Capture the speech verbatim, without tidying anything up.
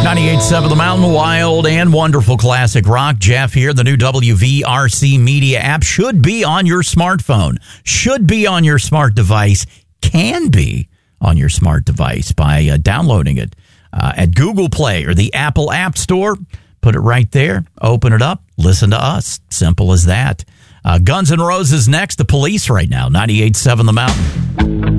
ninety-eight point seven The Mountain, wild and wonderful classic rock. Jeff here. The new W V R C Media app should be on your smartphone, should be on your smart device, can be on your smart device by uh, downloading it uh, at Google Play or the Apple App Store. Put it right there, open it up, listen to us. Simple as that. Uh, Guns N' Roses next. The Police right now. ninety-eight point seven The Mountain.